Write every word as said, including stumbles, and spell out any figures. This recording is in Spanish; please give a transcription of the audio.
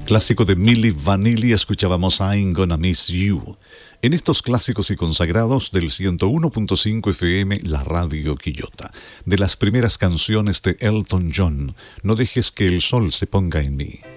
Clásico de Milli Vanilli, escuchábamos I'm Gonna Miss You. En estos clásicos y consagrados del ciento uno punto cinco F M, la radio Quillota. De las primeras canciones de Elton John, No dejes que el sol se ponga en mí.